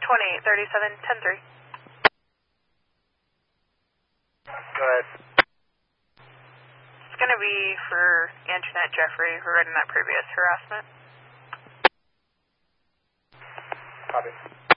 2837-10-3. Go ahead. It's going to be for Antoinette Jeffrey regarding that previous harassment. Copy.